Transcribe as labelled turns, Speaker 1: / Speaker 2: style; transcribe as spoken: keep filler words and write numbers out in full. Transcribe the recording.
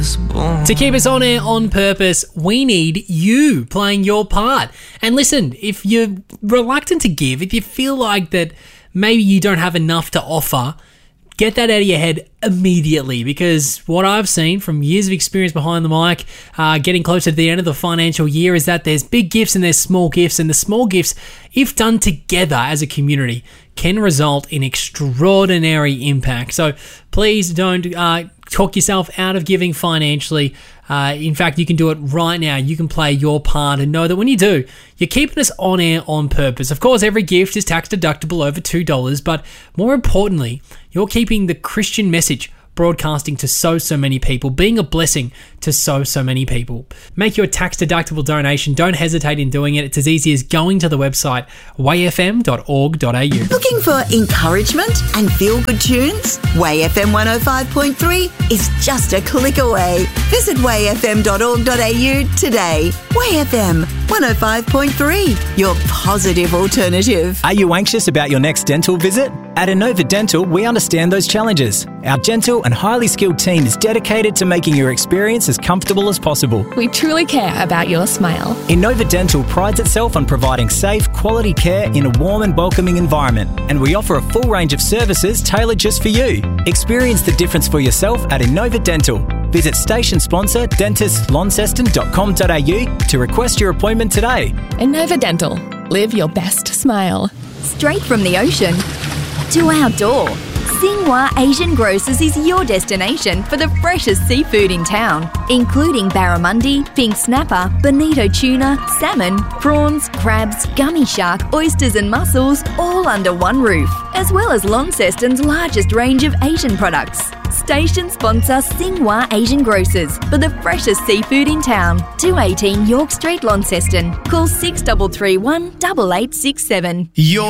Speaker 1: To keep us on air on purpose, we need you playing your part. And listen, if you're reluctant to give, if you feel like that maybe you don't have enough to offer, get that out of your head immediately, because what I've seen from years of experience behind the mic, uh, getting closer to the end of the financial year, is that there's big gifts and there's small gifts, and the small gifts, if done together as a community, can result in extraordinary impact. So please don't uh, talk yourself out of giving financially. Uh, in fact, you can do it right now. You can play your part and know that when you do, you're keeping us on air on purpose. Of course, every gift is tax deductible over two dollars, but more importantly, you're keeping the Christian message broadcasting to so, so many people, being a blessing to so, so many people. Make your tax-deductible donation. Don't hesitate in doing it. It's as easy as going to the website way f m dot org dot a u.
Speaker 2: Looking for encouragement and feel-good tunes? Way F M one oh five point three is just a click away. Visit way f m dot org dot a u today. Way F M one oh five point three, your positive alternative.
Speaker 3: Are you anxious about your next dental visit? At Innova Dental, we understand those challenges. Our gentle and highly skilled team is dedicated to making your experience as comfortable as possible.
Speaker 4: We truly care about your smile.
Speaker 3: Innova Dental prides itself on providing safe, quality care in a warm and welcoming environment, and we offer a full range of services tailored just for you. Experience the difference for yourself at Innova Dental. Visit station sponsor dentist launceston dot com dot a u to request your appointment today.
Speaker 4: Innova Dental. Live your best smile.
Speaker 5: Straight from the ocean to our door, Xinhua Asian Grocers is your destination for the freshest seafood in town, including barramundi, pink snapper, bonito tuna, salmon, prawns, crabs, gummy shark, oysters and mussels, all under one roof, as well as Launceston's largest range of Asian products. Station sponsor Xinhua Asian Grocers for the freshest seafood in town. two eighteen York Street, Launceston. Call six three three one, eight eight six seven.
Speaker 6: Your